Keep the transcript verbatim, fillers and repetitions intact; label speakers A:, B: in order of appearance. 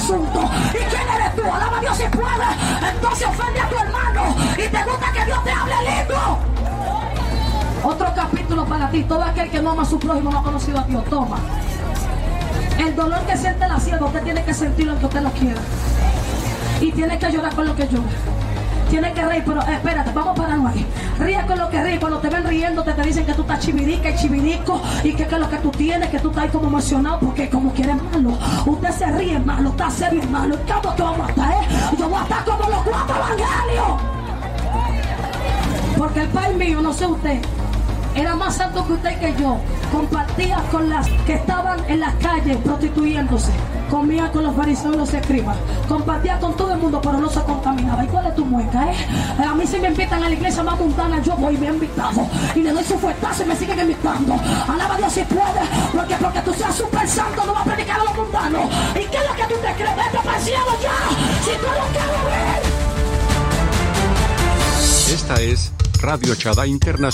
A: asunto. ¿Y quién eres tú? Alaba a Dios si puedes. Entonces ofende a tu hermano y te gusta que Dios te hable lindo. Otro capítulo para ti. Todo aquel que no ama a su prójimo no ha conocido a Dios. Toma. El dolor que siente la sierva, usted tiene que sentirlo aunque usted lo quiera. Y tiene que llorar con lo que llora. Tiene que reír, pero eh, espérate, vamos a pararnos ahí. Ríe con lo que ríe. Cuando te ven riendo, te, te dicen que tú estás chivirica y chivirico. Y que, que lo que tú tienes, que tú estás ahí como emocionado. Porque como quieres malo. Usted se ríe malo, está serio malo. ¿Y cómo te vamos a estar, eh? Yo voy a estar como los cuatro evangelios. Porque el Pai mío, no sé usted, era más santo que usted y que yo. Compartía con las que estaban en las calles prostituyéndose. Comía con los fariseos y los escribas. Compartía con todo el mundo, pero no se contaminaba. ¿Y cuál es tu mueca, eh? A mí si me invitan a la iglesia más mundana, yo voy bien invitado. Y le doy su fuetazo y me siguen invitando. Alaba a Dios si puede. Porque porque tú seas súper santo no vas a predicar a los mundanos. ¿Y qué es lo que tú te crees? Vete para el cielo ya. Si tú lo quieres ver.
B: Esta es Radio Chada Internacional.